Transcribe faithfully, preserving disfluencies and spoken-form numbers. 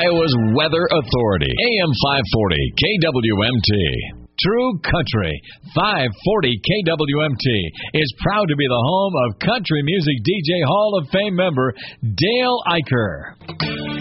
Iowa's Weather Authority. A M five forty K W M T. True Country. five forty K W M T is proud to be the home of country music D J Hall of Fame member Dale Eicher.